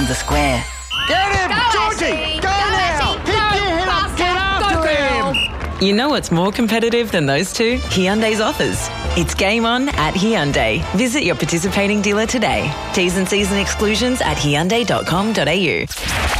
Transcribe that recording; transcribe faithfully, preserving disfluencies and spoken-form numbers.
on the square. Get him! Go, Georgie! Ashley! Go, Go, now! Ashley! Pick Go, your head up! Get faster! after Go, him! You know what's more competitive than those two? Hyundai's offers. It's game on at Hyundai. Visit your participating dealer today. T's and C's and exclusions at hyundai dot com dot a u.